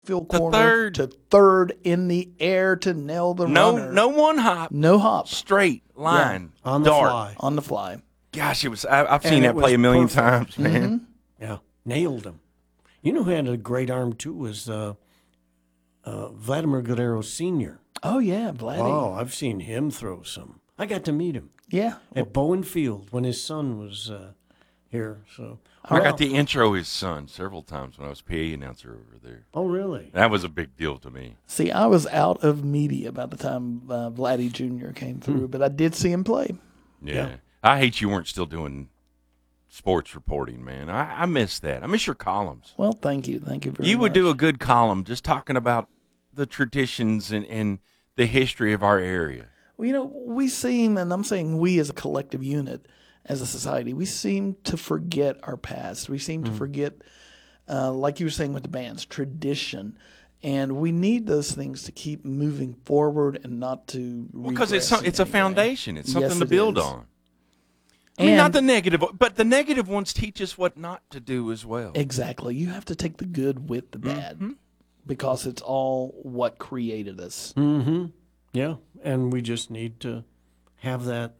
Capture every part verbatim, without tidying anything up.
field To corner third. to third in the air to nail the No, runner. no one hop. No hop. Straight line. On the dart. fly. On the fly. Gosh, it was. I, I've And seen it that play was a million perfect. times, man. Mm-hmm. Yeah, nailed him. You know who had a great arm too was uh, uh, Vladimir Guerrero Senior Oh, yeah, Vladdy. Oh, I've seen him throw some. I got to meet him Yeah. at Bowen Field when his son was uh, here. So I got to intro his son several times when I was P A announcer over there. Oh, really? That was a big deal to me. See, I was out of media by the time uh, Vladdy Junior came through, but I did see him play. Yeah. Yeah. I hate you weren't still doing sports reporting, man. I, I miss that. I miss your columns. Well, thank you. Thank you very much. You would do a good column just talking about the traditions and, and the history of our area. Well, you know, we seem, and I'm saying we as a collective unit, as a society, we seem to forget our past. We seem to forget, uh, like you were saying with the bands, tradition. And we need those things to keep moving forward and not to Because it's regress some, in it's a any way. foundation. It's something Yes, to it build is. on. I mean, not And- the negative, but the negative ones teach us what not to do as well. Exactly. You have to take the good with the bad because it's all what created us. Mm-hmm. Yeah, and we just need to have that.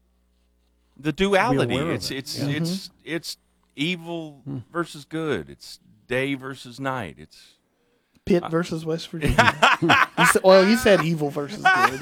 The duality. aware of It's it. it's Yeah. it's it's evil versus good. It's day versus night. It's Pitt versus West Virginia. You said- well, you said evil versus good.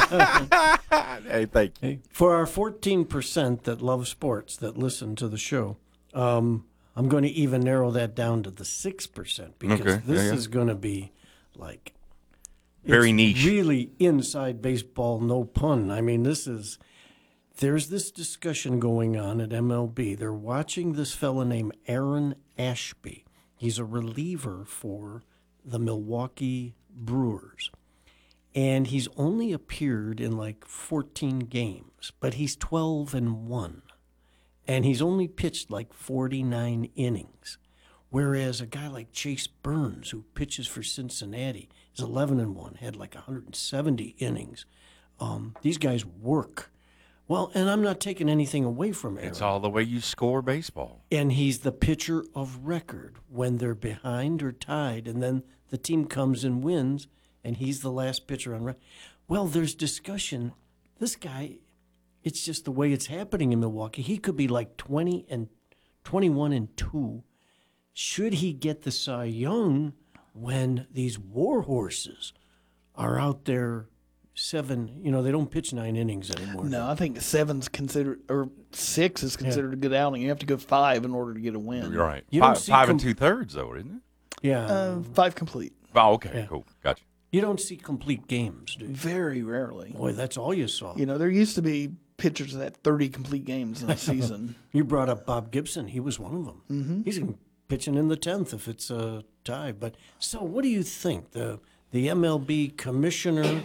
hey, thank you. Hey, for our fourteen percent that love sports that listen to the show, um, I'm going to even narrow that down to the six percent because Okay, this yeah, yeah. is going to be like Very it's niche. really inside baseball, no pun. I mean, this is there's this discussion going on at M L B. They're watching this fella named Aaron Ashby. He's a reliever for the Milwaukee Brewers. And he's only appeared in like fourteen games, but he's twelve and one. And he's only pitched like forty-nine innings. Whereas a guy like Chase Burns, who pitches for Cincinnati, is eleven and one, had like one hundred seventy innings. Um, these guys work. Well, and I'm not taking anything away from Aaron. It's all the way you score baseball. And he's the pitcher of record when they're behind or tied, and then the team comes and wins, and he's the last pitcher on record. Well, there's discussion. This guy, it's just the way it's happening in Milwaukee. He could be like twenty and twenty-one and two. Should he get the Cy Young when these war horses are out there seven? You know, they don't pitch nine innings anymore. No, I think seven's considered, or six is considered a good outing. You have to go five in order to get a win. You're right. You don't Five, see five com- and two thirds, though, isn't it? Yeah. Uh, five complete. Oh, okay, Yeah. cool, gotcha. You don't see complete games, do you? Very rarely. Boy, that's all you saw. You know, there used to be pitchers that had thirty complete games in a season. You brought up Bob Gibson. He was one of them. Mm-hmm. He's gonna be pitching in the tenth if it's a tie. But so, what do you think? The the M L B commissioner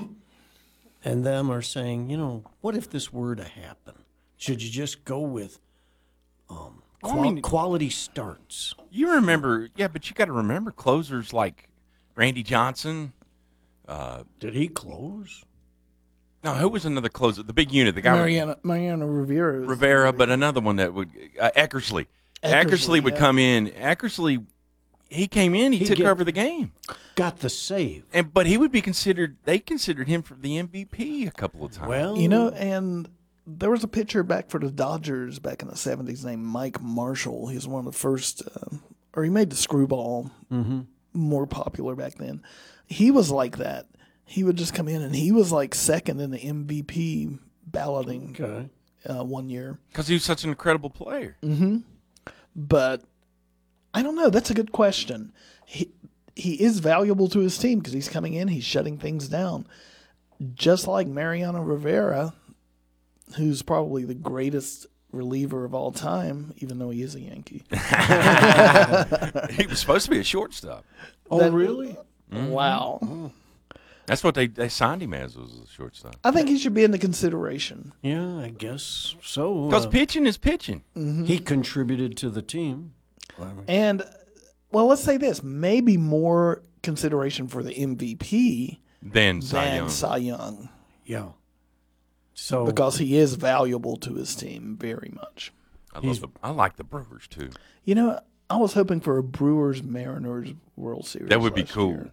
and them are saying, you know, what if this were to happen? Should you just go with um, Well, I qual- mean- quality starts? You remember, yeah, but you got to remember closers like Randy Johnson. Did he close? No, who was another closer? The big unit, the guy with Mariano, Mariano Rivera. is- Rivera, but another one that would uh, Eckersley. Eckersley, Eckersley would yeah. come in. Eckersley, he came in, he He'd took get- over the game, Got the save. and but he would be considered. They considered him for the M V P a couple of times. Well, You know, and there was a pitcher back for the Dodgers back in the seventies named Mike Marshall. He was one of the first, uh, or he made the screwball more popular back then. He was like that. He would just come in, and he was like second in the M V P balloting okay. uh, one year. because he was such an incredible player. But I don't know. That's a good question. He he is valuable to his team because he's coming in, he's shutting things down, just like Mariano Rivera, who's probably the greatest reliever of all time, even though he is a Yankee. He was supposed to be a shortstop. Oh, That- really? Wow. That's what they, they signed him as, was a shortstop. I think he should be in the consideration. Yeah, I guess so. Because Uh, pitching is pitching. he contributed to the team. And, well, let's say this, maybe more consideration for the M V P Then Cy than Young. Cy Young Yeah. So because he is valuable to his team very much. I love the. I like the Brewers too. You know, I was hoping for a Brewers Mariners World Series. That would be last cool. year.